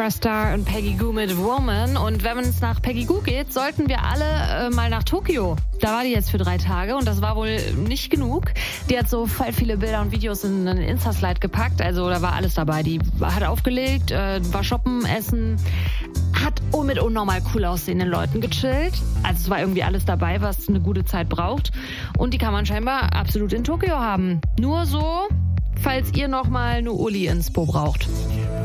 Ayra Starr und Peggy Gou mit Woman. Und wenn es nach Peggy Gou geht, sollten wir alle mal nach Tokio. Da war die jetzt für 3 Tage und das war wohl nicht genug. Die hat so voll viele Bilder und Videos in einen Insta-Slide gepackt. Also da war alles dabei. Die hat aufgelegt, war shoppen, essen, hat mit unnormal cool aussehenden Leuten gechillt. Also es war irgendwie alles dabei, was eine gute Zeit braucht. Und die kann man scheinbar absolut in Tokio haben. Nur so, falls ihr nochmal eine Uli-Inspo braucht.